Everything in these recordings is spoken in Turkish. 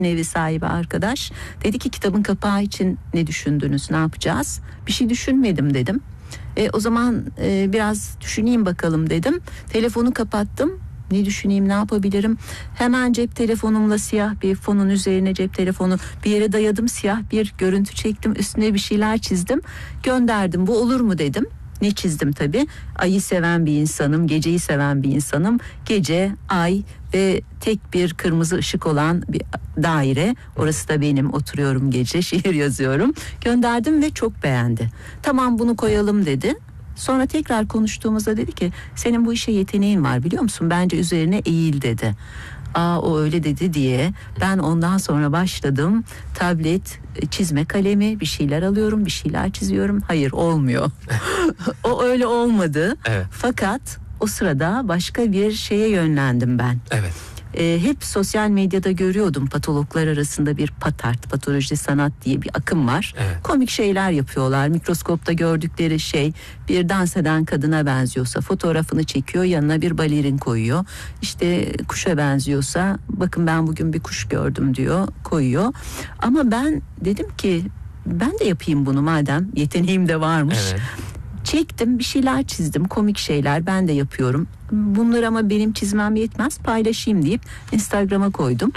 evi sahibi arkadaş. Dedi ki kitabın kapağı için ne düşündünüz, ne yapacağız? Bir şey düşünmedim dedim. O zaman biraz düşüneyim bakalım dedim. Telefonu kapattım. Ne düşüneyim, ne yapabilirim? Hemen cep telefonumla siyah bir fonun üzerine cep telefonu bir yere dayadım. Siyah bir görüntü çektim. Üstüne bir şeyler çizdim. Gönderdim. Bu olur mu dedim. Ne çizdim tabii? Ayı seven bir insanım, geceyi seven bir insanım. Gece, ay ve tek bir kırmızı ışık olan bir daire. Orası da benim, oturuyorum gece, şiir yazıyorum. Gönderdim ve çok beğendi. Tamam, bunu koyalım dedi. Sonra tekrar konuştuğumuzda dedi ki senin bu işe yeteneğin var biliyor musun? Bence üzerine eğil dedi. O öyle dedi diye ben ondan sonra başladım. Tablet, çizme kalemi, bir şeyler alıyorum, bir şeyler çiziyorum. Hayır, olmuyor. O öyle olmadı. Evet. Fakat o sırada başka bir şeye yönlendim ben. Evet. Hep sosyal medyada görüyordum, patologlar arasında bir patart, patoloji sanat diye bir akım var. Evet. Komik şeyler yapıyorlar. Mikroskopta gördükleri şey bir dans eden kadına benziyorsa fotoğrafını çekiyor, yanına bir balerin koyuyor. İşte kuşa benziyorsa bakın ben bugün bir kuş gördüm diyor, koyuyor. Ama ben dedim ki ben de yapayım bunu madem yeteneğim de varmış. Evet. Çektim, bir şeyler çizdim, komik şeyler ben de yapıyorum. Bunları ama benim çizmem yetmez, paylaşayım deyip Instagram'a koydum.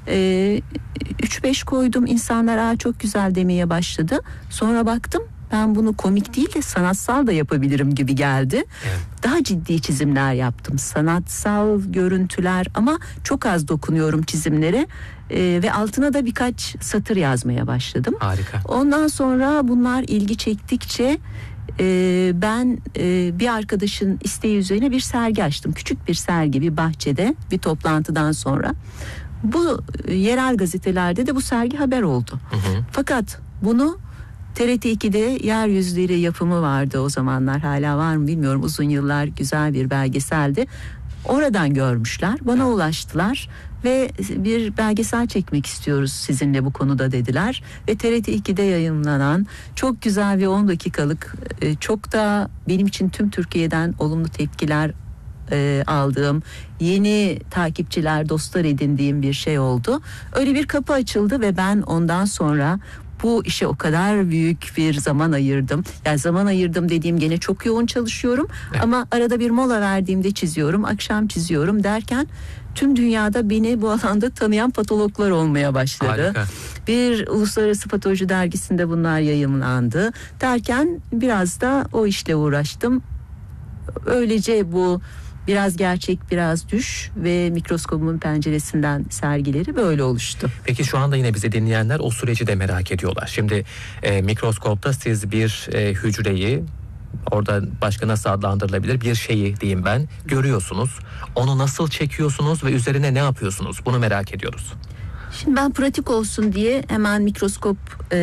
3-5 koydum, insanlar çok güzel demeye başladı. Sonra baktım ben bunu komik değil de sanatsal da yapabilirim gibi geldi. Evet. Daha ciddi çizimler yaptım, sanatsal görüntüler ama çok az dokunuyorum çizimlere. Ve altına da birkaç satır yazmaya başladım. Harika. Ondan sonra bunlar ilgi çektikçe ben bir arkadaşın isteği üzerine bir sergi açtım. Küçük bir sergi bir bahçede, bir toplantıdan sonra. Bu yerel gazetelerde de bu sergi haber oldu. Fakat bunu TRT 2'de Yeryüzleri yapımı vardı o zamanlar, hala var mı bilmiyorum, uzun yıllar güzel bir belgeseldi. Oradan görmüşler, bana ulaştılar ve bir belgesel çekmek istiyoruz sizinle bu konuda dediler. Ve TRT 2'de yayınlanan çok güzel ve 10 dakikalık, çok da benim için tüm Türkiye'den olumlu tepkiler aldığım, yeni takipçiler, dostlar edindiğim bir şey oldu. Öyle bir kapı açıldı ve ben ondan sonra bu işe o kadar büyük bir zaman ayırdım. Yani zaman ayırdım dediğim, gene çok yoğun çalışıyorum. Evet. Ama arada bir mola verdiğimde çiziyorum, akşam çiziyorum derken tüm dünyada beni bu alanda tanıyan patologlar olmaya başladı. Harika. Bir uluslararası patoloji dergisinde bunlar yayımlandı. Derken biraz da o işle uğraştım. Öylece bu biraz gerçek biraz düş ve mikroskobumun penceresinden sergileri böyle oluştu. Peki şu anda yine bizi dinleyenler o süreci de merak ediyorlar. Şimdi mikroskopta siz bir hücreyi, orada başka nasıl adlandırılabilir, bir şeyi diyeyim ben, görüyorsunuz. Onu nasıl çekiyorsunuz ve üzerine ne yapıyorsunuz? Bunu merak ediyoruz. Şimdi ben pratik olsun diye hemen mikroskop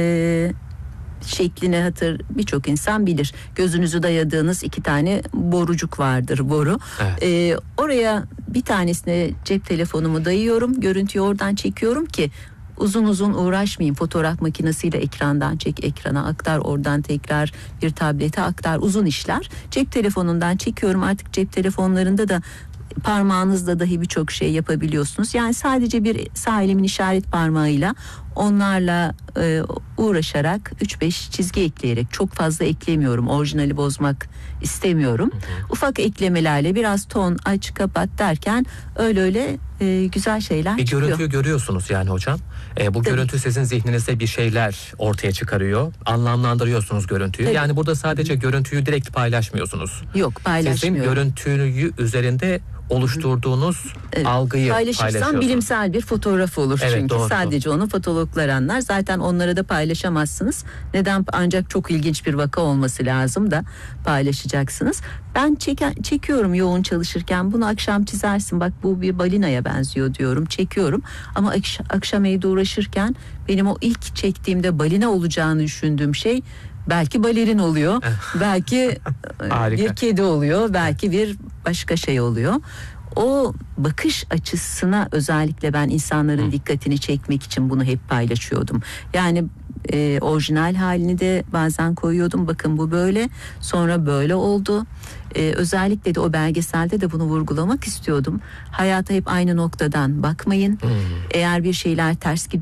şeklini birçok insan bilir. Gözünüzü dayadığınız 2 tane borucuk vardır, boru. Evet. Oraya bir tanesine cep telefonumu dayıyorum. Görüntüyü oradan çekiyorum ki uzun uzun uğraşmayayım. Fotoğraf makinesiyle ekrandan çek, ekrana aktar, oradan tekrar bir tablete aktar, uzun işler. Cep telefonundan çekiyorum. Artık cep telefonlarında da parmağınızla dahi birçok şey yapabiliyorsunuz. Yani sadece bir sağ elimin işaret parmağıyla onlarla uğraşarak 3-5 çizgi ekleyerek, çok fazla eklemiyorum. Orijinali bozmak istemiyorum. Ufak eklemelerle biraz ton, aç, kapat derken öyle güzel şeyler bir çıkıyor. Görüntüyü görüyorsunuz yani hocam. Bu görüntü sizin zihninizde bir şeyler ortaya çıkarıyor. Anlamlandırıyorsunuz görüntüyü. Tabii. Yani burada sadece görüntüyü direkt paylaşmıyorsunuz. Yok, paylaşmıyorum. Sizin görüntüyü üzerinde oluşturduğunuz algıyı paylaşırsam paylaşıyorsunuz. bilimsel bir fotoğraf olur, Evet, çünkü doğru. sadece onu patologlar anlar. Zaten onları da paylaşamazsınız. Neden? Ancak çok ilginç bir vaka olması lazım da paylaşacaksınız. Ben çekiyorum yoğun çalışırken, bunu akşam çizersin bak bu bir balinaya benziyor diyorum, çekiyorum. Ama akşam evde uğraşırken benim o ilk çektiğimde balina olacağını düşündüğüm şey belki balerin oluyor. Belki bir kedi oluyor. Belki bir başka şey oluyor. O bakış açısına özellikle ben insanların dikkatini çekmek için bunu hep paylaşıyordum. Yani Orijinal halini de bazen koyuyordum. Bakın bu böyle, sonra böyle oldu. Özellikle de o belgeselde de bunu vurgulamak istiyordum. Hayata hep aynı noktadan bakmayın. Eğer bir şeyler ters gidiyor